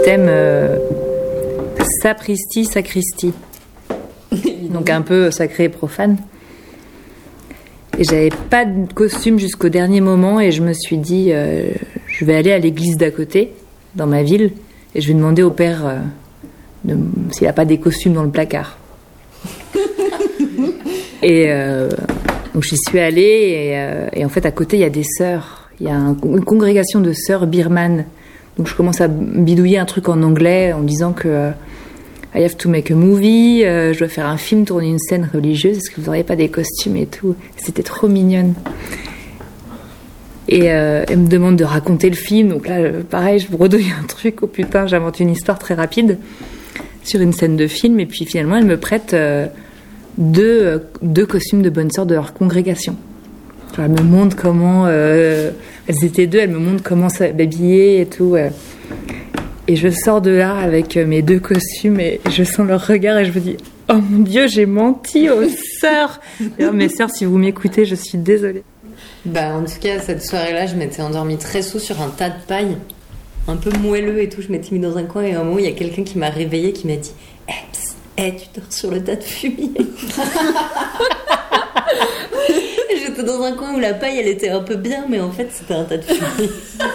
thème sapristi, sacristie. Donc un peu sacré et profane. Et j'avais pas de costume jusqu'au dernier moment et je me suis dit je vais aller à l'église d'à côté, dans ma ville, et je vais demander au père s'il n'a pas des costumes dans le placard. Et donc j'y suis allée et en fait à côté il y a des sœurs, il y a une congrégation de sœurs birmanes. Donc je commence à bidouiller un truc en anglais en disant que I have to make a movie, je dois faire un film, tourner une scène religieuse, est-ce que vous n'auriez pas des costumes et tout. C'était trop mignonne. Et elle me demande de raconter le film, donc là pareil je bredouille un truc, oh putain j'invente une histoire très rapide sur une scène de film et puis finalement elle me prête deux costumes de bonnes sœurs de leur congrégation. Genre, elle me montre comment elles étaient deux, elle me montre comment s'habiller et tout. Et je sors de là avec mes 2 costumes et je sens leur regard et je me dis oh mon Dieu, j'ai menti aux sœurs. D'ailleurs, mes sœurs, si vous m'écoutez, je suis désolée. En tout cas, cette soirée-là, je m'étais endormie très sous sur un tas de paille, un peu moelleux et tout. Je m'étais mis dans un coin et à un moment, il y a quelqu'un qui m'a réveillée, qui m'a dit tu dors sur le tas de fumier. J'étais dans un coin où la paille, elle était un peu bien, mais en fait, c'était un tas de fumier.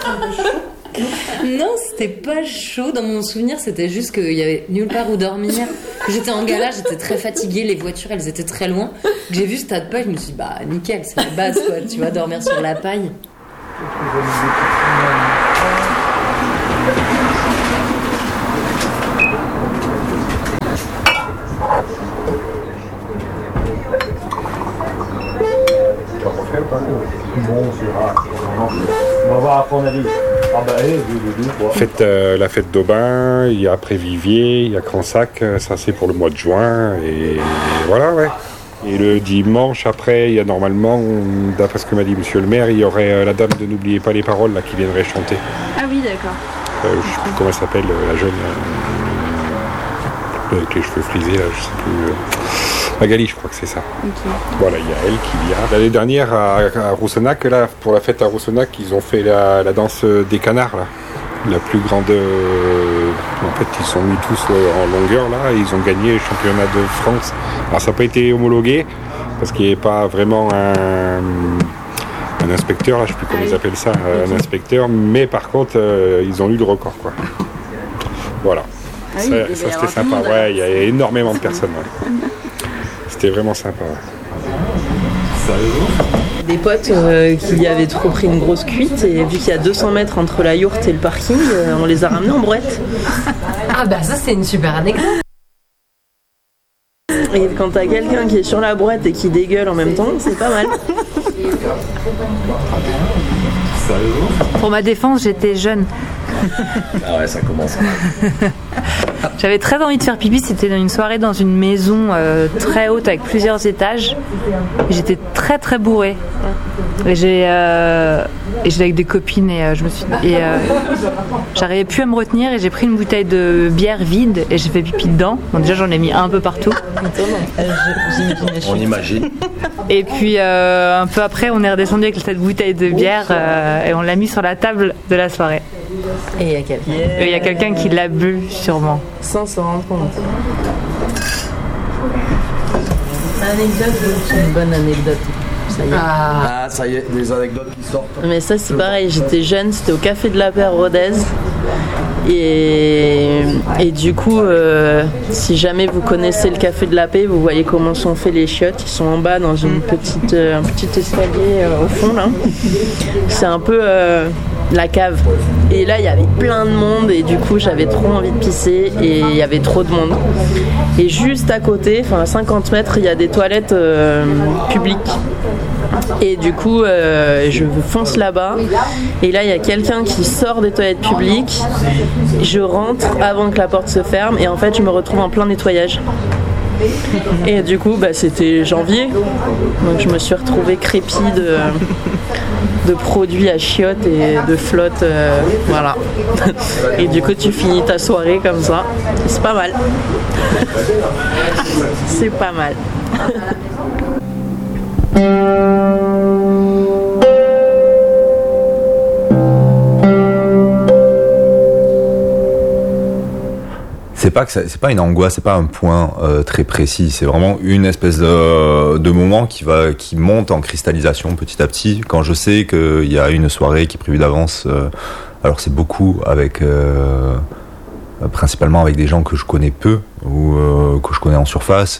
Non, c'était pas chaud. Dans mon souvenir, c'était juste qu'il y avait nulle part où dormir. J'étais en gala, j'étais très fatiguée. Les voitures, elles étaient très loin. J'ai vu ce tas de paille, je me suis dit, nickel, c'est la base, quoi. Tu vas dormir sur la paille. On va voir après on arrive. La fête d'Aubin, il y a Prévivier, il y a Cransac, ça c'est pour le mois de juin, et voilà, ouais. Et le dimanche après, il y a normalement, d'après ce que m'a dit monsieur le maire, il y aurait la dame de N'oubliez pas les paroles là, qui viendrait chanter. Ah oui, d'accord. Je sais plus comment elle s'appelle, la jeune, avec les cheveux frisés là, je sais plus. Magali, je crois que c'est ça. Okay. Voilà, il y a elle qui vient. L'année dernière, à Roussenac, là, pour la fête à Roussenac, ils ont fait la danse des canards, là. La plus grande... En fait, ils sont mis tous en longueur, là, et ils ont gagné le championnat de France. Alors, ça n'a pas été homologué, parce qu'il n'y avait pas vraiment un inspecteur, là, je ne sais plus comment ils appellent ça, un inspecteur, mais par contre, ils ont eu le record, quoi. Voilà. Ah ça, oui, ça c'était sympa, ouais, il y a énormément de personnes, ouais. C'était vraiment sympa. Des potes qui avaient trop pris une grosse cuite et vu qu'il y a 200 mètres entre la yourte et le parking, on les a ramenés en brouette. Ah ça c'est une super anecdote. Et quand t'as quelqu'un qui est sur la brouette et qui dégueule en même temps, c'est pas mal. Pour ma défense, j'étais jeune. Ah ouais, ça commence. J'avais très envie de faire pipi, c'était dans une soirée dans une maison très haute avec plusieurs étages. Et j'étais très très bourrée. Et j'étais avec des copines et j'arrivais plus à me retenir et j'ai pris une bouteille de bière vide et j'ai fait pipi dedans. Bon, déjà j'en ai mis un peu partout. On imagine. Et puis un peu après on est redescendu avec cette bouteille de bière et on l'a mis sur la table de la soirée. Et il y a quelqu'un. Il y a quelqu'un qui l'a bu sûrement. Sans s'en rendre compte. C'est une bonne anecdote. Ça y est. Ah, ça y est, des anecdotes qui sortent. Mais ça c'est pareil, j'étais jeune, c'était au Café de la Paix à Rodez. Et du coup, si jamais vous connaissez le Café de la Paix, vous voyez comment sont faits les chiottes. Ils sont en bas dans un petit escalier au fond là. C'est un peu la cave. Et là, il y avait plein de monde et du coup, j'avais trop envie de pisser et il y avait trop de monde. Et juste à côté, enfin à 50 mètres, il y a des toilettes publiques. Et du coup, je fonce là-bas. Et là, il y a quelqu'un qui sort des toilettes publiques. Je rentre avant que la porte se ferme. Et en fait, je me retrouve en plein nettoyage. Et du coup, c'était janvier. Donc, je me suis retrouvée crépie de produits à chiottes et de flotte. Voilà. Et du coup, tu finis ta soirée comme ça. C'est pas mal. C'est pas mal. c'est pas une angoisse, c'est pas un point très précis, c'est vraiment une espèce de moment qui monte en cristallisation petit à petit. Quand je sais qu'il y a une soirée qui est prévue d'avance, alors c'est beaucoup avec principalement avec des gens que je connais peu ou que je connais en surface,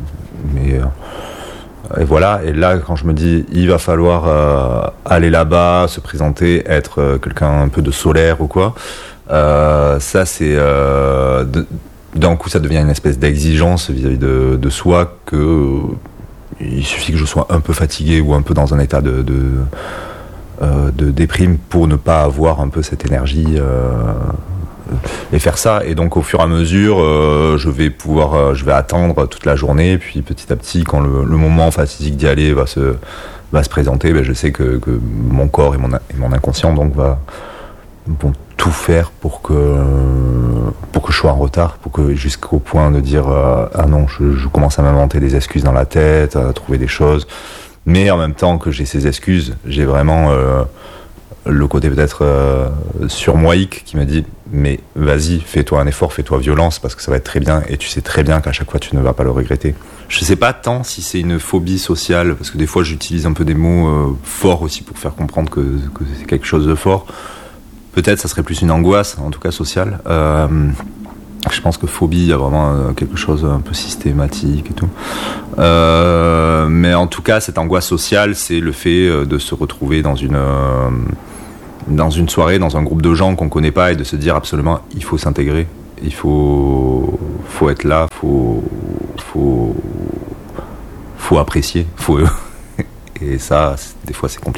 et voilà. Et là, quand je me dis il va falloir aller là-bas, se présenter, être quelqu'un un peu de solaire ou quoi. Ça c'est d'un coup ça devient une espèce d'exigence vis-à-vis de soi que il suffit que je sois un peu fatigué ou un peu dans un état de déprime pour ne pas avoir un peu cette énergie et faire ça. Et donc au fur et à mesure je vais attendre toute la journée, et puis petit à petit quand le moment fatidique d'y aller va se présenter, je sais que mon corps et mon inconscient donc vont tout faire pour que je sois en retard, pour que jusqu'au point de dire ah non, je commence à m'inventer des excuses dans la tête, à trouver des choses, mais en même temps que j'ai ces excuses, j'ai vraiment le côté peut-être surmoïque qui me dit mais vas-y, fais-toi un effort, fais-toi violence, parce que ça va être très bien, et tu sais très bien qu'à chaque fois tu ne vas pas le regretter. Je sais pas tant si c'est une phobie sociale, parce que des fois j'utilise un peu des mots forts aussi pour faire comprendre que c'est quelque chose de fort. Peut-être ça serait plus une angoisse, en tout cas sociale. Je pense que phobie, il y a vraiment quelque chose un peu systématique et tout. Mais en tout cas, cette angoisse sociale, c'est le fait de se retrouver dans une soirée, dans un groupe de gens qu'on connaît pas, et de se dire absolument, il faut s'intégrer, il faut être là, faut apprécier, et ça, des fois, c'est compliqué.